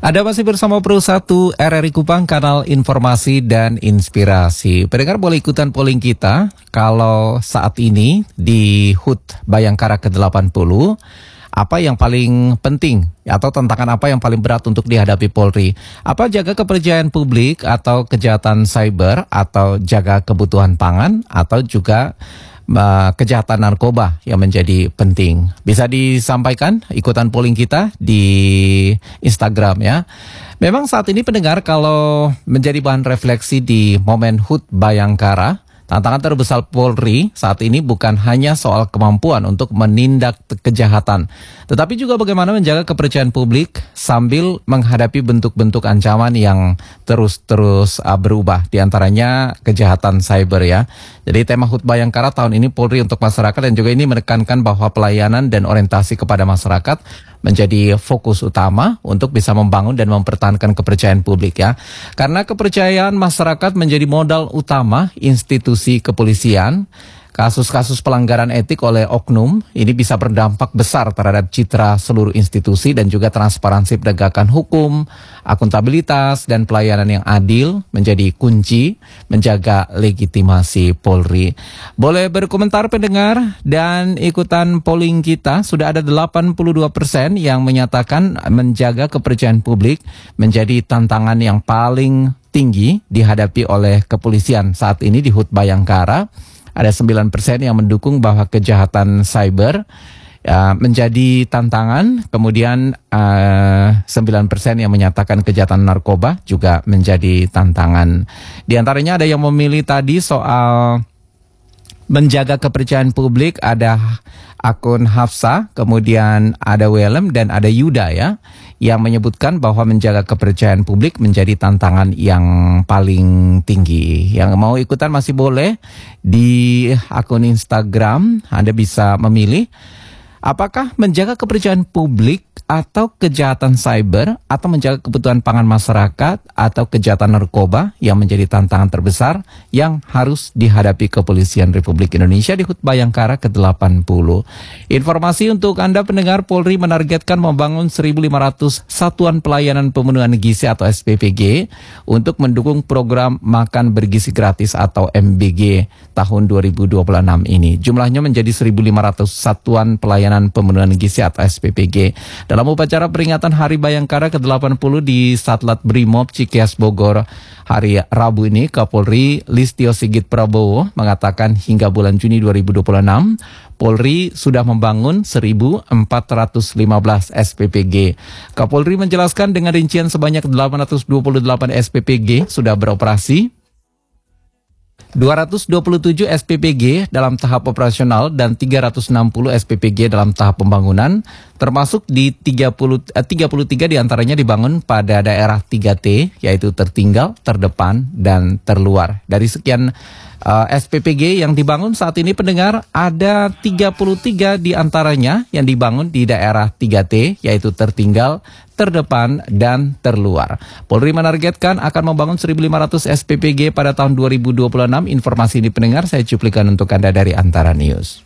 Anda masih bersama Pro 1 RRI Kupang, kanal informasi dan inspirasi. Pendengar boleh ikutan polling kita kalau saat ini di HUT Bayangkara ke-80, apa yang paling penting atau tantangan apa yang paling berat untuk dihadapi Polri? Apa jaga kepercayaan publik atau kejahatan cyber atau jaga kebutuhan pangan atau juga kejahatan narkoba yang menjadi penting? Bisa disampaikan ikutan polling kita di Instagram ya. Memang saat ini pendengar, kalau menjadi bahan refleksi di momen HUT Bayangkara, tantangan terbesar Polri saat ini bukan hanya soal kemampuan untuk menindak kejahatan, tetapi juga bagaimana menjaga kepercayaan publik sambil menghadapi bentuk-bentuk ancaman yang terus-terus berubah, diantaranya kejahatan cyber ya. Jadi tema HUT Bayangkara tahun ini Polri untuk masyarakat, dan juga ini menekankan bahwa pelayanan dan orientasi kepada masyarakat menjadi fokus utama untuk bisa membangun dan mempertahankan kepercayaan publik ya. Karena kepercayaan masyarakat menjadi modal utama institusi kepolisian. Kasus-kasus pelanggaran etik oleh oknum ini bisa berdampak besar terhadap citra seluruh institusi dan juga transparansi penegakan hukum, akuntabilitas dan pelayanan yang adil menjadi kunci menjaga legitimasi Polri. Boleh berkomentar pendengar dan ikutan polling kita. Sudah ada 82% yang menyatakan menjaga kepercayaan publik menjadi tantangan yang paling tinggi dihadapi oleh kepolisian saat ini di HUT Bayangkara. Ada 9% yang mendukung bahwa kejahatan cyber menjadi tantangan. Kemudian 9% yang menyatakan kejahatan narkoba juga menjadi tantangan. Di antaranya ada yang memilih tadi soal menjaga kepercayaan publik, ada akun Hafsa, kemudian ada WLM dan ada Yuda ya, yang menyebutkan bahwa menjaga kepercayaan publik menjadi tantangan yang paling tinggi. Yang mau ikutan masih boleh di akun Instagram. Anda bisa memilih apakah menjaga kepercayaan publik atau kejahatan cyber, atau menjaga kebutuhan pangan masyarakat, atau kejahatan narkoba yang menjadi tantangan terbesar yang harus dihadapi kepolisian Republik Indonesia di HUT Bayangkara ke-80. Informasi untuk Anda pendengar, Polri menargetkan membangun 1.500 satuan pelayanan pemenuhan gizi atau SPPG untuk mendukung program makan bergizi gratis atau MBG tahun 2026 ini. Jumlahnya menjadi 1.500 satuan pelayanan pemenuhan gizi atau SPPG. Dalam upacara peringatan Hari Bayangkara ke-80 di Satlat Brimob Cikeas Bogor hari Rabu ini, Kapolri Listio Sigit Prabowo mengatakan hingga bulan Juni 2026 Polri sudah membangun 1.415 SPPG. Kapolri menjelaskan dengan rincian sebanyak 828 SPPG sudah beroperasi, 227 SPPG dalam tahap operasional dan 360 SPPG dalam tahap pembangunan, termasuk di 33 diantaranya dibangun pada daerah 3T, yaitu tertinggal, terdepan, dan terluar. Dari sekian SPPG yang dibangun saat ini pendengar, ada 33 diantaranya yang dibangun di daerah 3T, yaitu tertinggal, terdepan, dan terluar. Polri menargetkan akan membangun 1.500 SPPG pada tahun 2026. Informasi ini pendengar saya cuplikan untuk Anda dari Antara News.